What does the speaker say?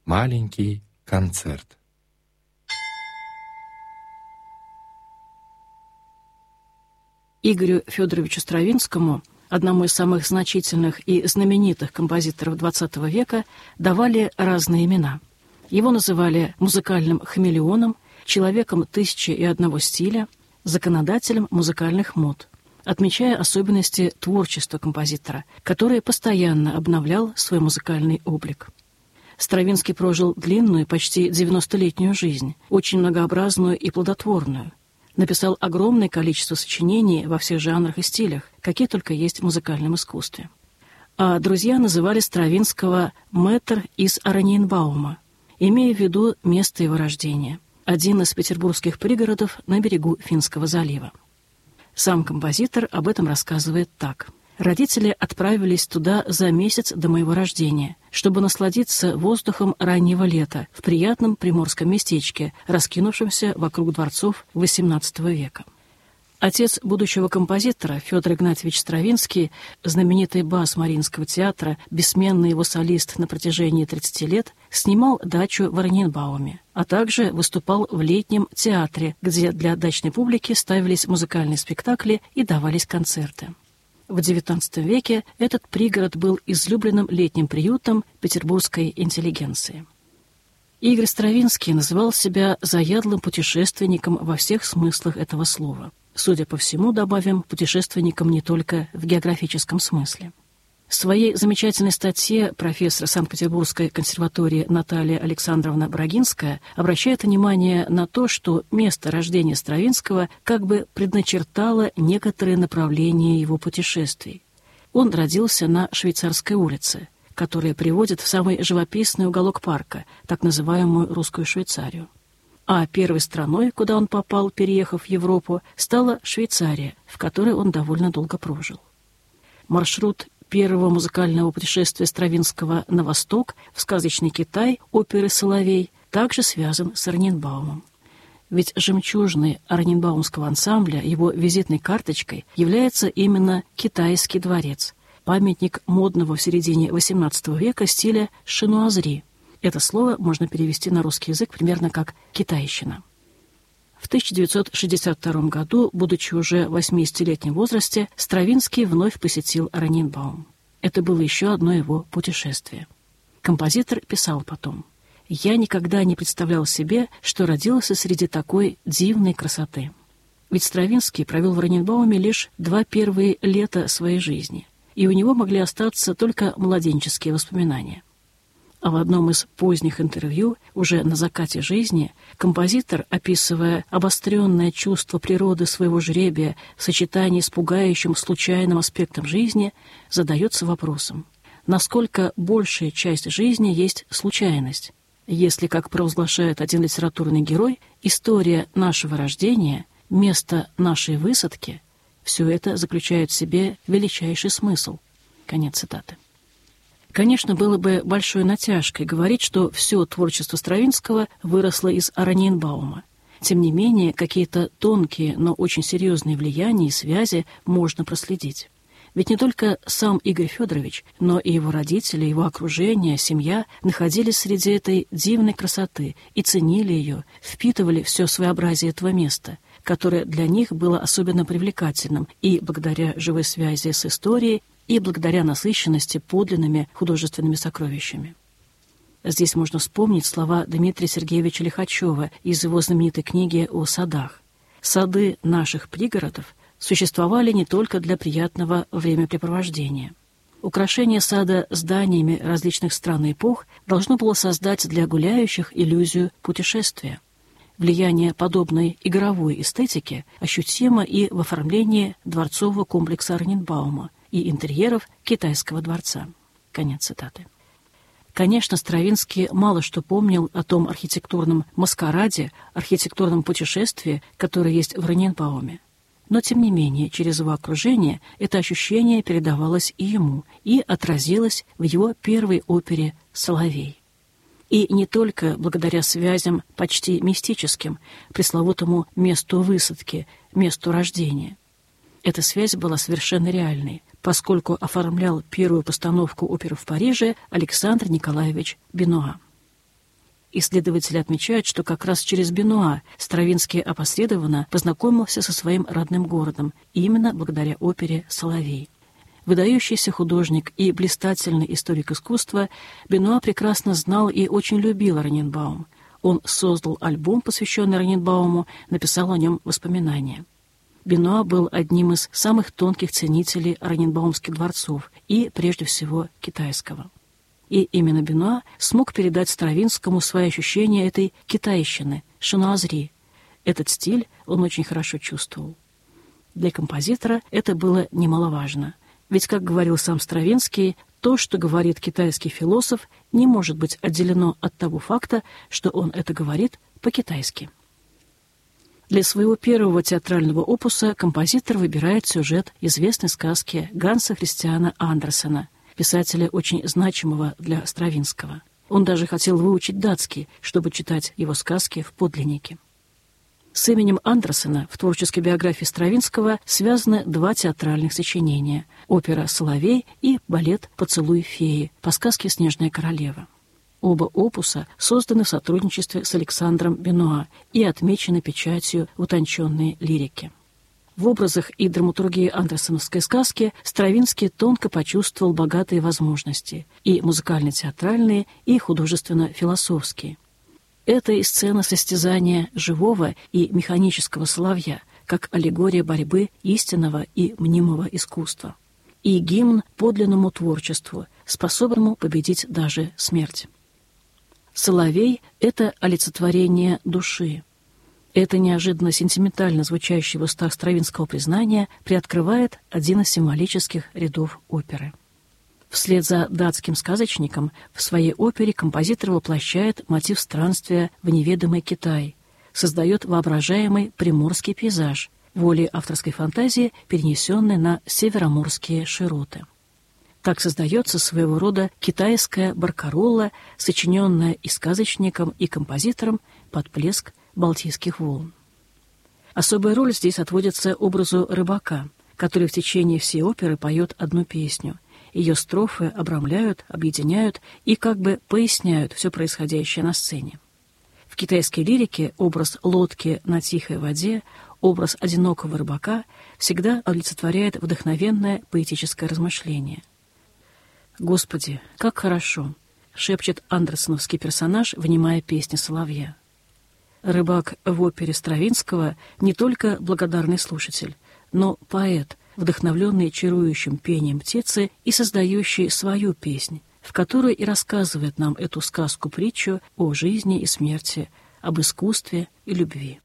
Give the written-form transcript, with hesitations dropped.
Маленький концерт. Игорю Федоровичу Стравинскому, одному из самых значительных и знаменитых композиторов XX века, давали разные имена. Его называли музыкальным хамелеоном, человеком 1001 стиля, законодателем музыкальных мод, отмечая особенности творчества композитора, который постоянно обновлял свой музыкальный облик. Стравинский прожил длинную, почти 90-летнюю жизнь, очень многообразную и плодотворную. Написал огромное количество сочинений во всех жанрах и стилях, какие только есть в музыкальном искусстве. А друзья называли Стравинского «мэтр из Ораниенбаума», имея в виду место его рождения, один из петербургских пригородов на берегу Финского залива. Сам композитор об этом рассказывает так. «Родители отправились туда за месяц до моего рождения, чтобы насладиться воздухом раннего лета в приятном приморском местечке, раскинувшемся вокруг дворцов XVIII века». Отец будущего композитора, Федор Игнатьевич Стравинский, знаменитый бас Мариинского театра, бессменный его солист на протяжении 30 лет, снимал дачу в Ораниенбауме, а также выступал в летнем театре, где для дачной публики ставились музыкальные спектакли и давались концерты. В XIX веке этот пригород был излюбленным летним приютом петербургской интеллигенции. Игорь Стравинский называл себя заядлым путешественником во всех смыслах этого слова. Судя по всему, добавим, путешественником не только в географическом смысле. В своей замечательной статье профессор Санкт-Петербургской консерватории Наталья Александровна Брагинская обращает внимание на то, что место рождения Стравинского как бы предначертало некоторые направления его путешествий. Он родился на Швейцарской улице, которая приводит в самый живописный уголок парка, так называемую Русскую Швейцарию. А первой страной, куда он попал, переехав в Европу, стала Швейцария, в которой он довольно долго прожил. Маршрут первого музыкального путешествия Стравинского на восток, в сказочный Китай, оперы «Соловей», также связан с Ораниенбаумом. Ведь жемчужиной Ораниенбаумского ансамбля, его визитной карточкой, является именно Китайский дворец, памятник модного в середине XVIII века стиля шинуазри. Это слово можно перевести на русский язык примерно как «китайщина». В 1962 году, будучи уже в 80-летнем возрасте, Стравинский вновь посетил Ораниенбаум. Это было еще одно его путешествие. Композитор писал потом: «Я никогда не представлял себе, что родился среди такой дивной красоты». Ведь Стравинский провел в Ораниенбауме лишь 2 первые лета своей жизни, и у него могли остаться только младенческие воспоминания. А в одном из поздних интервью, уже на закате жизни, композитор, описывая обостренное чувство природы своего жребия в сочетании с пугающим случайным аспектом жизни, задается вопросом: насколько большая часть жизни есть случайность, если, как провозглашает один литературный герой, история нашего рождения, место нашей высадки — все это заключает в себе величайший смысл. Конец цитаты. Конечно, было бы большой натяжкой говорить, что все творчество Стравинского выросло из Ораниенбаума. Тем не менее, какие-то тонкие, но очень серьезные влияния и связи можно проследить. Ведь не только сам Игорь Федорович, но и его родители, его окружение, семья находились среди этой дивной красоты и ценили ее, впитывали все своеобразие этого места, которое для них было особенно привлекательным и благодаря живой связи с историей, и благодаря насыщенности подлинными художественными сокровищами. Здесь можно вспомнить слова Дмитрия Сергеевича Лихачева из его знаменитой книги о садах. «Сады наших пригородов существовали не только для приятного времяпрепровождения. Украшение сада зданиями различных стран и эпох должно было создать для гуляющих иллюзию путешествия. Влияние подобной игровой эстетики ощутимо и в оформлении дворцового комплекса Ораниенбаума и интерьеров Китайского дворца». Конец цитаты. Конечно, Стравинский мало что помнил о том архитектурном маскараде, архитектурном путешествии, которое есть в Ораниенбауме. Но, тем не менее, через его окружение это ощущение передавалось и ему, и отразилось в его первой опере «Соловей». И не только благодаря связям почти мистическим, пресловутому месту высадки, месту рождения. Эта связь была совершенно реальной, поскольку оформлял первую постановку оперы в Париже Александр Николаевич Бенуа. исследователи отмечают, что как раз через Бенуа Стравинский опосредованно познакомился со своим родным городом, именно благодаря опере «Соловей». Выдающийся художник и блистательный историк искусства, Бенуа прекрасно знал и очень любил Раненбаум. Он создал альбом, посвященный Раненбауму, написал о нем воспоминания. Бенуа был одним из самых тонких ценителей раненбаумских дворцов и, прежде всего, китайского. И именно Бенуа смог передать Стравинскому свои ощущения этой китайщины, шинуазри. Этот стиль он очень хорошо чувствовал. Для композитора это было немаловажно. Ведь, как говорил сам Стравинский, то, что говорит китайский философ, не может быть отделено от того факта, что он это говорит по-китайски. Для своего первого театрального опуса композитор выбирает сюжет известной сказки Ганса Христиана Андерсена, писателя, очень значимого для Стравинского. Он даже хотел выучить датский, чтобы читать его сказки в подлиннике. С именем Андерсена в творческой биографии Стравинского связаны два театральных сочинения – опера «Соловей» и балет «Поцелуй феи» по сказке «Снежная королева». Оба опуса созданы в сотрудничестве с Александром Бенуа и отмечены печатью утонченной лирики. В образах и драматургии андерсеновской сказки Стравинский тонко почувствовал богатые возможности – и музыкально-театральные, и художественно-философские. Это и сцена состязания живого и механического соловья, как аллегория борьбы истинного и мнимого искусства, и гимн подлинному творчеству, способному победить даже смерть. Соловей — это олицетворение души. Это неожиданно сентиментально звучащее в устах Стравинского признание приоткрывает один из символических рядов оперы. Вслед за датским сказочником в своей опере композитор воплощает мотив странствия в неведомый Китай, создает воображаемый приморский пейзаж, волей авторской фантазии, перенесенный на североморские широты. Так создается своего рода китайская баркаролла, сочиненная и сказочником, и композитором под плеск Балтийских волн. Особая роль здесь отводится образу рыбака, который в течение всей оперы поет одну песню. Ее строфы обрамляют, объединяют и как бы поясняют все происходящее на сцене. В китайской лирике образ лодки на тихой воде, образ одинокого рыбака всегда олицетворяет вдохновенное поэтическое размышление. «Господи, как хорошо!» — шепчет андерсеновский персонаж, внимая песни соловья. Рыбак в опере Стравинского не только благодарный слушатель, но поэт, вдохновленный чарующим пением птицы и создающий свою песнь, в которой и рассказывает нам эту сказку-притчу о жизни и смерти, об искусстве и любви.